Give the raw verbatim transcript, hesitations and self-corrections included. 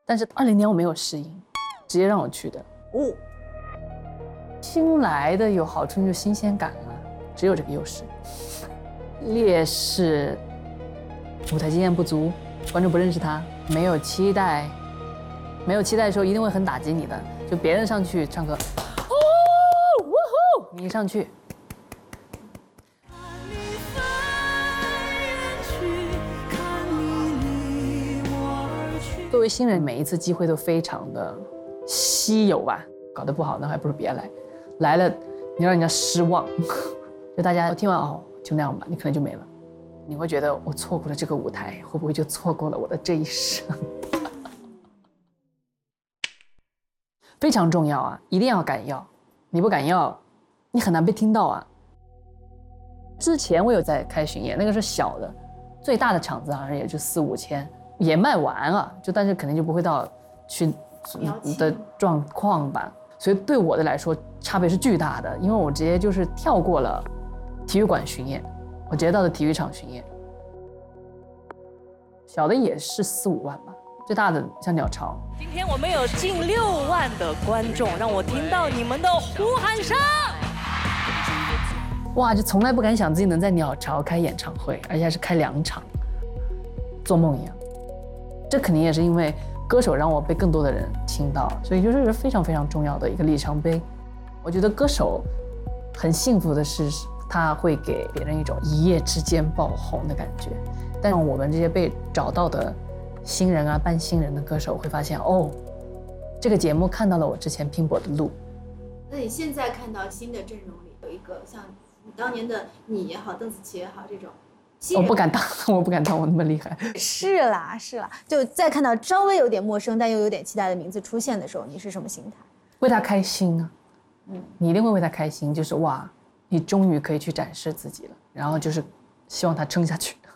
但是二零年我没有适应，直接让我去的。 哦， 新来的有好处就是新鲜感啊，只有这个优势。劣势，舞台经验不足，观众不认识他，没有期待，没有期待的时候一定会很打击你的。就别人上去唱歌，哦，呜呼，你一上去。作为新人，每一次机会都非常的稀有吧，搞得不好那还不如别来，来了你让人家失望，就大家听完哦就那样吧，你可能就没了，你会觉得我错过了这个舞台，会不会就错过了我的这一生？非常重要啊，一定要敢要，你不敢要，你很难被听到啊。之前我有在开巡演，那个是小的，最大的场子好像也就四五千。也卖完了，就但是肯定就不会到去的状况吧，所以对我的来说差别是巨大的，因为我直接就是跳过了体育馆巡演，我直接到了体育场巡演。小的也是四五万吧，最大的像鸟巢。 今天我们有近六万的观众，让我听到你们的呼喊声。 哇，就从来不敢想自己能在鸟巢开演唱会，而且还是开两场，做梦一样。这肯定也是因为歌手让我被更多的人听到，所以就是非常非常重要的一个里程碑。我觉得歌手很幸福的是，他会给别人一种一夜之间爆红的感觉。但我们这些被找到的新人啊、半新人的歌手会发现，哦，这个节目看到了我之前拼搏的路。 那你现在看到新的阵容里有一个像你当年的你也好，邓紫棋也好这种。 我不敢当，我不敢当我那么厉害。 是啦是啦，就再看到稍微有点陌生但又有点期待的名字出现的时候，你是什么心态？ 为他开心啊，嗯，你一定会为他开心，就是哇，你终于可以去展示自己了，然后就是希望他撑下去。